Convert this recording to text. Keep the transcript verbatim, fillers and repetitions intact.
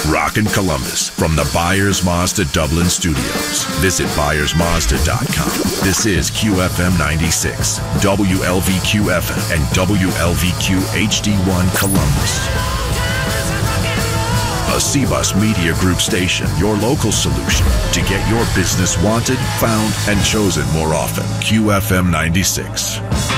Rockin' Columbus from the Byers Mazda Dublin studios. Visit byers mazda dot com. This is Q F M ninety-six, W L V Q F M, and W L V Q H D one Columbus. A C-Bus Media Group station, your local solution to get your business wanted, found, and chosen more often. Q F M ninety-six.